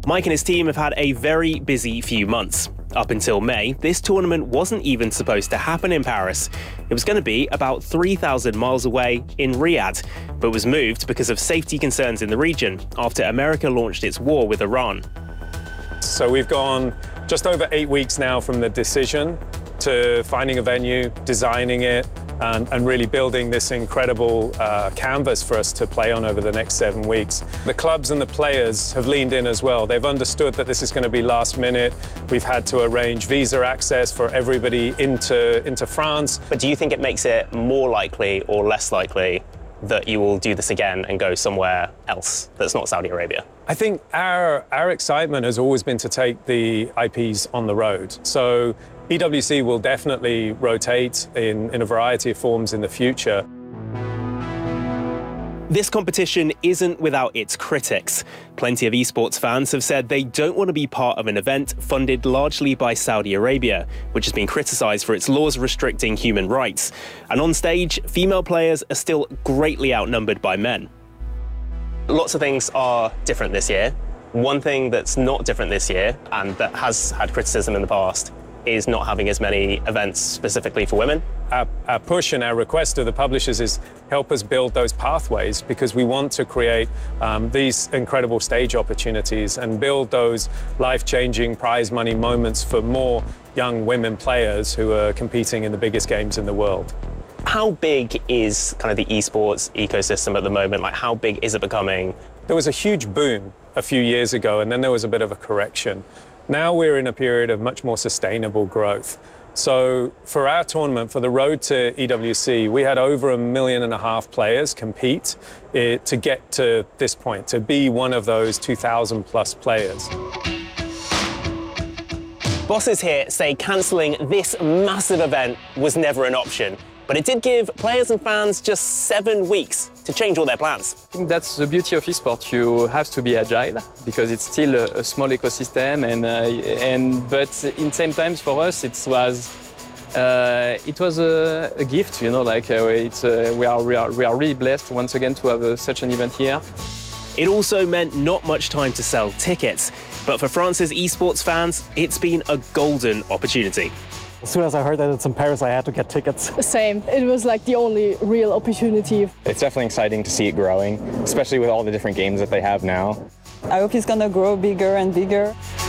Mike and his team have had a very busy few months. Up until May, this tournament wasn't even supposed to happen in Paris. It was going to be about 3,000 miles away in Riyadh, but was moved because of safety concerns in the region after America launched its war with Iran. So we've gone just over 8 weeks now from the decision to finding a venue, designing it, and really building this incredible canvas for us to play on over the next 7 weeks. The clubs and the players have leaned in as well. They've understood that this is going to be last minute. We've had to arrange visa access for everybody into France. But do you think it makes it more likely or less likely that you will do this again and go somewhere else that's not Saudi Arabia? I think our excitement has always been to take the IPs on the road. So EWC will definitely rotate in a variety of forms in the future. This competition isn't without its critics. Plenty of esports fans have said they don't want to be part of an event funded largely by Saudi Arabia, which has been criticised for its laws restricting human rights. And on stage, female players are still greatly outnumbered by men. Lots of things are different this year. One thing that's not different this year, and that has had criticism in the past, is not having as many events specifically for women. Our push and our request to the publishers is help us build those pathways, because we want to create these incredible stage opportunities and build those life-changing prize money moments for more young women players who are competing in the biggest games in the world. How big is kind of the esports ecosystem at the moment? Like, how big is it becoming? There was a huge boom a few years ago, and then there was a bit of a correction. Now we're in a period of much more sustainable growth. So for our tournament, for the road to EWC, we had over 1.5 million players compete to get to this point, to be one of those 2,000 plus players. Bosses here say cancelling this massive event was never an option, but it did give players and fans just 7 weeks to change all their plans. I think that's the beauty of esports. You have to be agile because it's still a small ecosystem, but in same times for us it was a gift, you know. Like we are really blessed once again to have such an event here. It also meant not much time to sell tickets, but for France's esports fans, it's been a golden opportunity. As soon as I heard that it's in Paris, I had to get tickets. Same. It was like the only real opportunity. It's definitely exciting to see it growing, especially with all the different games that they have now. I hope it's gonna grow bigger and bigger.